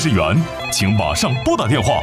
110元，请马上拨打电话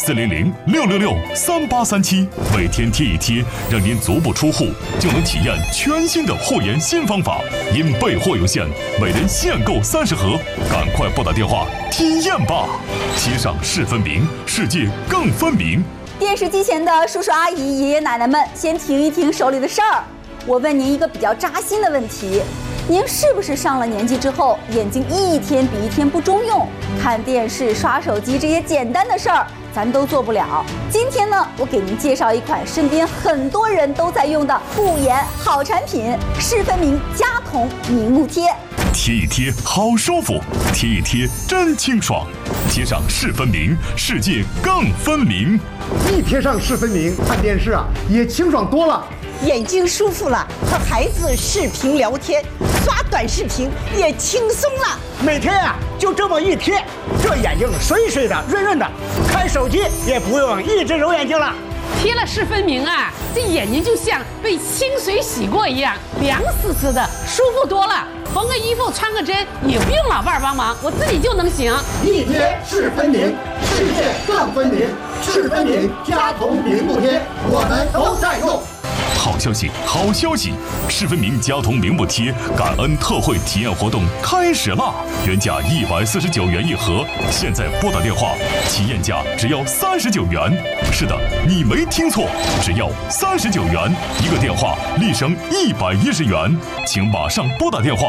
400-666-3837，每天贴一贴，让您足不出户就能体验全新的护眼新方法。因备货有限，每人限购30盒，赶快拨打电话体验吧！贴上是分明，世界更分明。 电视机前的叔叔阿姨、爷爷奶奶们，先停一停手里的事儿。我问您一个比较扎心的问题：您是不是上了年纪之后，眼睛一天比一天不中用？看电视、刷手机这些简单的事儿，咱都做不了。今天呢，我给您介绍一款身边很多人都在用的护眼好产品——是分明佳瞳明目贴。 贴一贴好舒服，贴一贴真清爽。贴上是分明，世界更分明。 一贴上是分明，看电视啊也清爽多了。 眼睛舒服了，和孩子视频聊天、刷短视频也轻松了。 每天啊就这么一贴，这眼睛水水的、润润的，看手机也不用一直揉眼睛了。 贴了是分明啊，这眼睛就像被清水洗过一样，凉丝丝的，舒服多了。缝个衣服、穿个针也不用老伴帮忙，我自己就能行。 一贴是分明，世界更分明。是分明佳瞳明目贴，我们都在用。 好消息，好消息！是分明佳瞳明目贴感恩特惠体验活动开始啦！原价149元一盒，现在拨打电话，体验价只要39元。是的，你没听错，只要39元一个电话，立省110元，请马上拨打电话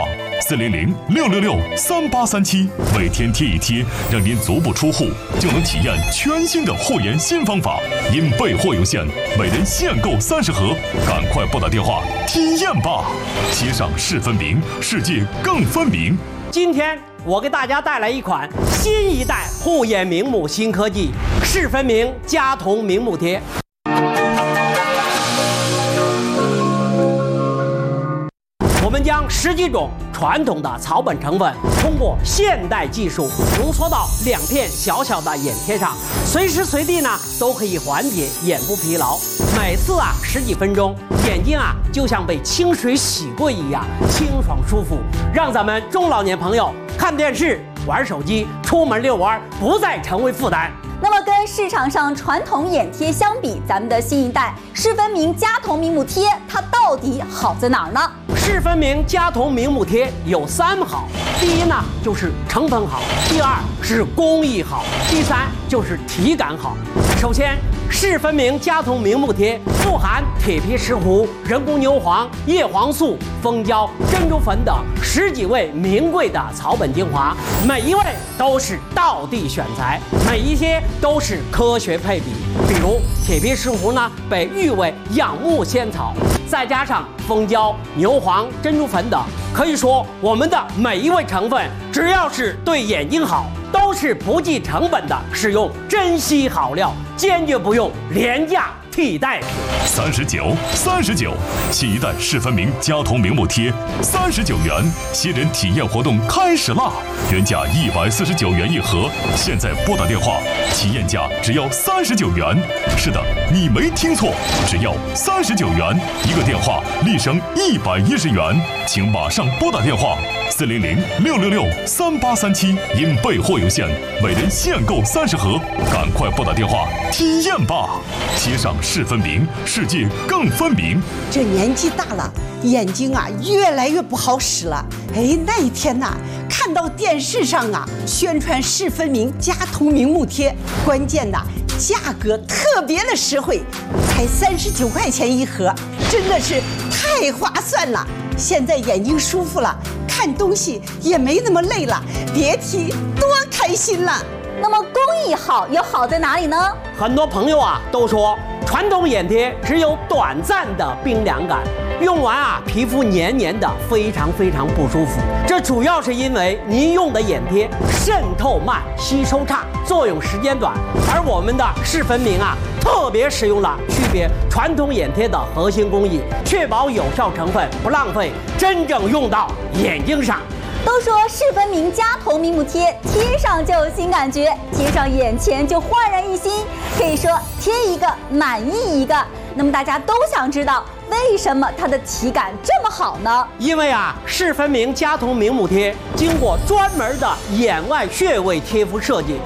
400-666-3837，每天贴一贴，让您足不出户就能体验全新的护眼新方法。因备货有限，每人限购30盒，赶快拨打电话体验吧！贴上是分明，世界更分明。 今天我给大家带来一款新一代护眼明目新科技——是分明佳瞳明目贴。我们将10几种传统的草本成分，通过现代技术浓缩到2片小小的眼贴上，随时随地呢都可以缓解眼部疲劳。每次啊10几分钟，眼睛啊就像被清水洗过一样，清爽舒服，让咱们中老年朋友看电视、玩手机、出门遛弯不再成为负担。 那么跟市场上传统眼贴相比，咱们的新一代是分明佳瞳明目贴，它到底好在哪儿呢？ 是分明佳瞳明目贴有3好，第一呢就是成分好，第2是工艺好，第3就是体感好。首先，是分明佳瞳明目贴富含铁皮石斛、人工牛黄、叶黄素、蜂胶、珍珠粉等10几味名贵的草本精华，每一味都是道地选材，每一些都是科学配比。比如铁皮石斛呢，被誉为养目仙草，再加上蜂胶、牛黄、珍珠粉等，可以说我们的每一味成分，只要是对眼睛好，都是不计成本的使用珍稀好料，坚决不用廉价替代品。 39，新一代是分明佳瞳明目贴39元，新人体验活动开始啦！原价149元一盒，现在拨打电话，体验价只要39元。是的，你没听错，只要39元一个电话，立省110元，请马上拨打电话400-666-3837。因备货有限，每人限购30盒，赶快拨打电话体验吧！贴上是分明，世界更分明。 这年纪大了，眼睛啊越来越不好使了。哎，那一天呐，看到电视上啊宣传是分明佳瞳明目贴，关键呐价格特别的实惠，才39块钱一盒，真的是太划算了。现在眼睛舒服了，看东西也没那么累了，别提多开心了。 那么工艺好又好在哪里呢？ 很多朋友啊都说，传统眼贴只有短暂的冰凉感，用完啊皮肤黏黏的，非常不舒服。这主要是因为您用的眼贴渗透慢、吸收差、作用时间短，而我们的是分明啊特别使用了区别传统眼贴的核心工艺，确保有效成分不浪费，真正用到眼睛上。 都说是分明佳瞳明目贴，贴上就有新感觉，贴上眼前就焕然一新，可以说贴一个满意一个。那么大家都想知道，为什么它的体感这么好呢？ 因为啊，是分明佳瞳明目贴经过专门的眼外穴位贴敷设计。